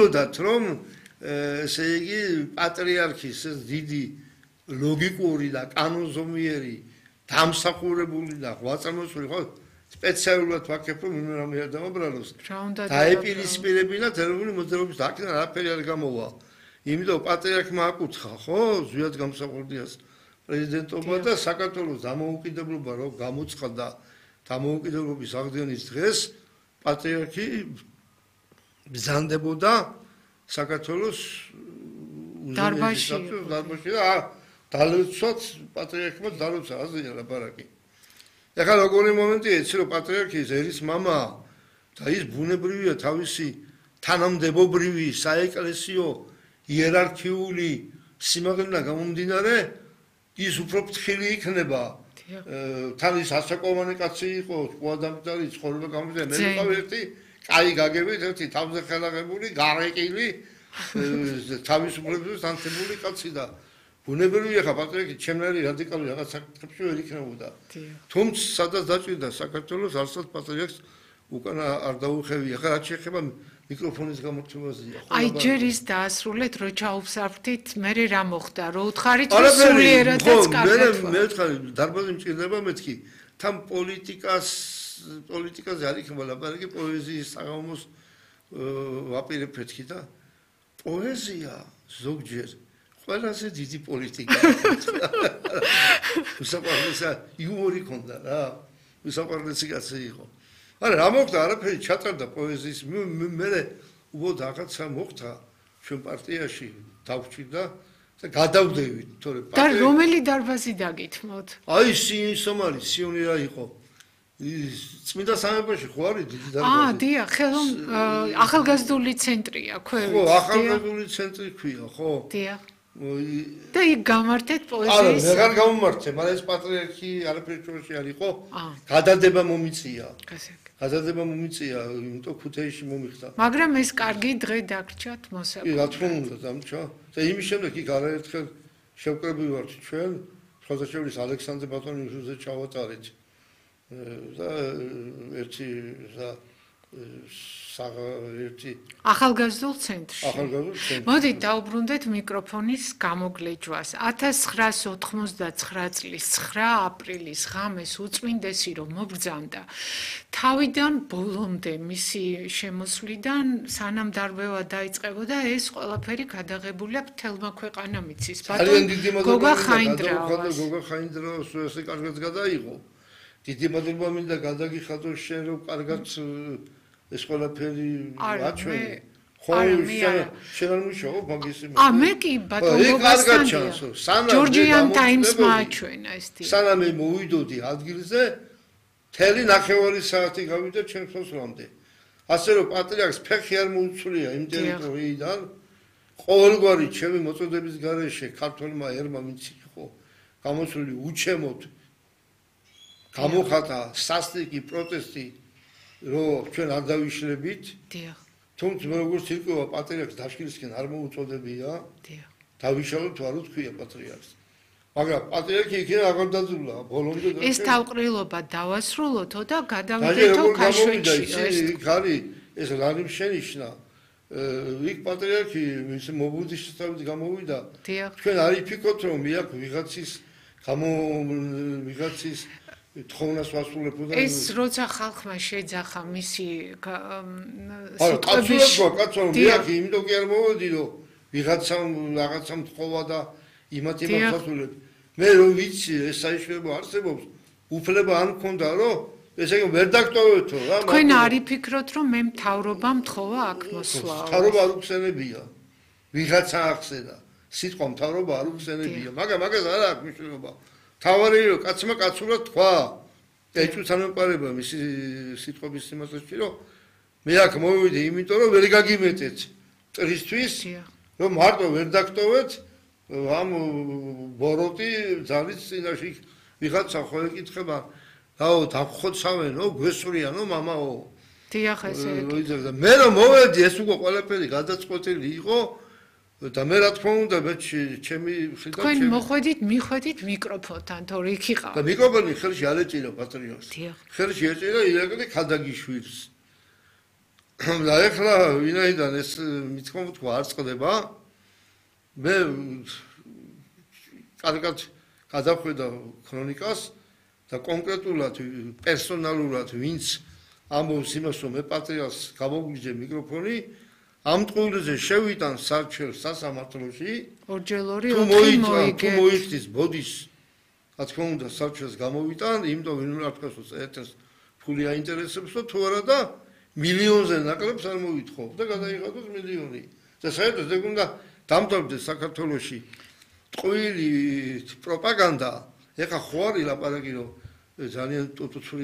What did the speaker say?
გეუბნოდათ რომ ესე იგი პატრიარქის ეს დიდი ლოგიკური და კანონზომიერი დამსახურებული და ღვაწლმოსული ხო სპეციალურად ვაკეთებ რომ იმ რამე არ დამაბრალოს დაეპირისპირებინათ ეროვნული მოძრაობის აქედან არაფერი არ გამოვა იმიტომ პატრიარქმა აკუთხა ხო ზვიად გამსახურდიას პრეზიდენტობა და საქართველოს დამოუკიდებლობა რო გამოცხადდა დამოუკიდებლობის აღდგენის დღეს პატრიარქი ბრძანდებოდა საქართველოს დარბაზში და დალოცოთ პატრიარქმა დალოცა აზრია ლაპარაკი ეხლა როგორი მომენტია იცი რომ პატრიარქი ერის მამა და ის ბუნებრივია თავისი თანამდებობრივი საეკლესიო იერარქიული სიმაღლიდან გამომდინარე ის უფრო ფრთხილი იქნება თან ის ასაკოვანი კაცი იყო ყუადამტარი ცხოვრება გამომდინარე მე ვიყავ ერთი კაი გაგებით ერთი თავზე ხელაღებული გარეკილი თავისუფლების თანხმებული კაცი და ბუნებრივია ხა პატრიარქი ჩემნაირი რადიკალური რაღაც საკითხებში ვერ იქნებოდა თუმცა სადაც დაჭირდა საქართველოს არცად პატრიარქს უკან არ დაუხევია ხა რაც შეეხება მიკროფონის გამორჩევაზეა აი ჯერ ის დაასრულეთ რო ჩაუფსარფთით მე რა მოხდა რო უთხარით რომ სულიერადაც კარგად მე ვთხარი დარბაზი მჭირდება მეთქი თან პოლიტიკაზე არ იქნება ლაპარაკი პოეზიის საღამოს ვაპირებ მეთქი და პოეზია ზოგჯერ ყველაზე დიდი პოლიტიკა უსაყვარლესა იუმორი ქონდა რა უსაყვარლესი კაცი იყო არა რა მოხდა არაფერი ჩატარდა პოეზიის მე უბრალოდ რაღაცა მოხდა ჩვენ პარტიაში დავჭირდა და გადავდევით თორე და რომელი დარბაზი დაგითმოთ აი სიომარი სიონი რა იყო წმინდა სამეფოში ხო არის დიდი დარბაზი დიახ ხელონ ახალგაზრდული ცენტრია ქვევით ხო ახალგაზრდული ცენტრი ქვია ხო დიახ და იქ გამართეთ პოეზიის არა მე არ გამომართე მაგრამ ეს პატრიარქი არაფერი ჩვენში არ იყო გადადება მომიწია გადადება მომიწია იმიტომ ქუთაისში მომიხდა მაგრამ ეს კარგი დღე დაგრჩათ მოსაკვეთად რა თქმა უნდა დამჭა და იმის შემდეგ იქ არაერთხელ შევკრებილი ვართ ჩვენ ხაზაშეულის ალექსანდრე ბატონიშვილზე ჩავატარეთ და ერთი ერთი ახალგაზრდულ ცენტრში. მოდი დავუბრუნდეთ მიკროფონის გამოგლეჯვას. 1999 წლის 9 აპრილის ღამეს უწმინდესი რომ მობრძანდა თავიდან ბოლომდე მისი შემოსვლიდან სანამ დარბევა დაიწყებოდა ეს ყველაფერი გადაღებულია მთელმა ქვეყანამიცის. გოგა ხაინდრავას. გოგა ხაინდრავას ესე კარგად გადაიღო. დიდი მადლობა მინდა გადაგიხადო შენ რომ კარგად ეს ყველაფერი აჩვენე ხო შენ არ მუშაობ მაგის მე კი ბატონობასთან ჯორჯიან ტაიმსმა აჩვენა ეს თი სანამ მე მოვიდოდი ადგილზე თელი 9 საათი გავიდა ჩვენ ფოსლამდე ასე რომ პატრიარქს ფეხი არ მოუცვლია იმ ტერიტორიიდან ყოველგვარი ჩემი მოწოდების გარეშე ქართველმა ერმა ვინც იყო გამოსული უჩემოდ გამოხატა სასტიკი პროტესტი რომ ჩვენ არ დავიშლებით დიახ თუმცა მე როგორც ირკვევა პატრიარქს დაშკილისკენ არ მოუწოდებია დიახ დავიშალოთ თუ არ უთხია პატრიარქს მაგრამ პატრიარქი იქიდან აღარ დაძულა ბოლომდე ეს თავყრილობა დავასრულოთო და გადავიდეთო ქაშვეთში ეს არის ეს რამე შენიშნა იქ პატრიარქი ის მობუდის შესწავლით გამოვიდა ჩვენ არ იფიქროთ რომ აქ ვიღაცის თხოვნას ვასრულებდა ეს როცა ხალხმა შეძახა მისი სიტყვების კაცო მე აქ იმიტომ კი არ მოვედი რომ რაღაცამ თხოვა და იმათი მასწავლებ მე რომ ვიცი ეს საიშვებო არსებობს უფლება არ მქონდა რომ ესე იგი ვერ დაგტოვეთო რა თქვენ არ იფიქროთ რომ მე მთავრობა მთხოვა აქ მოსვლა მთავრობა არ უხსენებია ვიღაცა ახსენა სიტყვა მთავრობა არ უხსენებია მაგრამ მაგას არ აქვს მნიშვნელობა თავარი რომ კაცმა კაცურად თქვა ეჭვს ამეყარება მისი სიტყვების იმასში რომ მე აქ მოვიდე იმიტომ რომ ვერ გაგიმეტეთ ტრისთვის რომ მარტო ვერ დაგტოვეთ ამ ბოროტი ძალის წინაშე ვიღაცა ხო ეკითხება რაო დაგხოცავენო გვესვრიანო მამაო დიახ ესე მე რომ მოვედი ეს უკვე ყველაფერი გადაწყვეტილი იყო და მე რა თქმა უნდა მე ჩემი შიდა თქვენ მიხვედით მიკროფონთან თორე იქ იყავ და მიკროფონი ხელში არ ეჭირა პატრიარქს დიახ ხელში ეჭირა ირაკლი ქადაგიშვილს და ეხლა ვინაიდან ეს მithkom თქვა არ წყდება მე კარგად გადავხედა ქრონიკას და კონკრეტულად პერსონალურად ვინც ამბობს იმას რომ მე პატრიარქს გამოგვიჯე მიკროფონი ამ ტყუილზე შევიტან საჩვენს სასამართლოში ორჯერ თუ 4 თუ მოიხდის ბოდის რა თქმა უნდა საჩვენს გამოვიტან იმიტომ ვინ უნდა თქვას რომ ეთერს ფული აინტერესებს თუ არა და მილიონზე ნაკლებს არ მოვითხოვ და გადაიღადოს მილიონი და საერთოდ ეგ უნდა დამთავრდეს საქართველოში ტყუილი პროპაგანდა ეხა ხო არის ლაპარაკი რომ ძალიან ტუტუცური